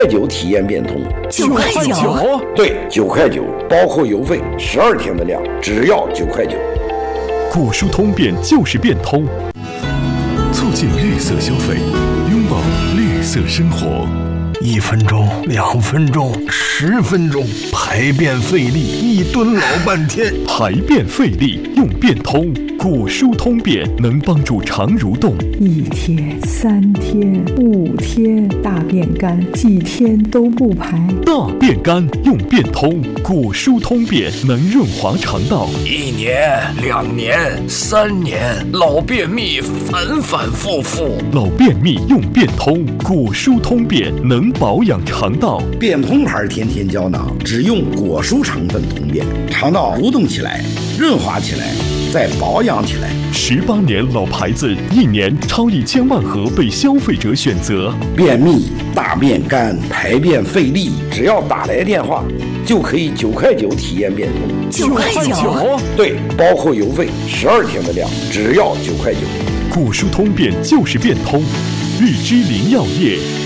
9体验变通 ，9块9， 对，9块9，包括邮费，12天的量，只要9块9。 果蔬通变就是变通，促进绿色消费，拥抱绿色生活。 1分钟、2分钟、10分钟，排便费力，一蹲老半天。 排便费力用变通，果蔬通便能帮助肠蠕动。 1天、3天、5天，大便干，几天都不排。 大便干用变通，果蔬通便能润滑肠道。 1年、2年、3年，老便秘反反复复。 老便秘用变通，果蔬通便能保养肠道。 变通牌天天胶囊，只用果蔬成分通便，肠道蠕动起来，润滑起来，再保养起来。 18年老牌子，1年超1000万盒被消费者选择。 便秘、大便干、排便费力，只要打来电话，就可以9块9体验变通。 9块9， 对，包括邮费，12天的量，只要9块9。 果蔬通便就是变通，日之林药业。